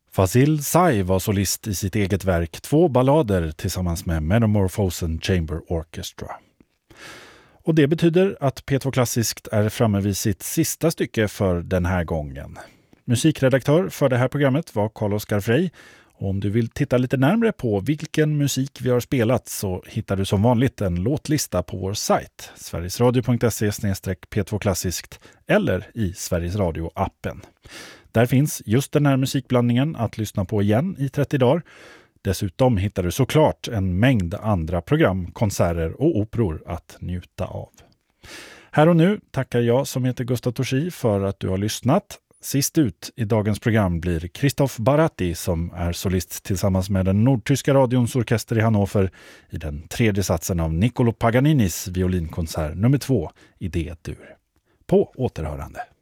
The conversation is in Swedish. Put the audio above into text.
Fazil Say var solist i sitt eget verk 2 ballader tillsammans med Metamorphosen Chamber Orchestra. Och det betyder att P2 Klassiskt är framme vid sitt sista stycke för den här gången. Musikredaktör för det här programmet var Carl-Oskar Frey. Och om du vill titta lite närmare på vilken musik vi har spelat så hittar du som vanligt en låtlista på vår sajt sverigesradio.se/P2 Klassiskt eller i Sveriges Radio-appen. Där finns just den här musikblandningen att lyssna på igen i 30 dagar. Dessutom hittar du såklart en mängd andra program, konserter och operor att njuta av. Här och nu tackar jag som heter Gustaf Torsi för att du har lyssnat. Sist ut i dagens program blir Christoph Baratti som är solist tillsammans med den nordtyska radions orkester i Hannover i den 3:e satsen av Niccolo Paganinis violinkonsert nummer 2 i D-dur. På återhörande.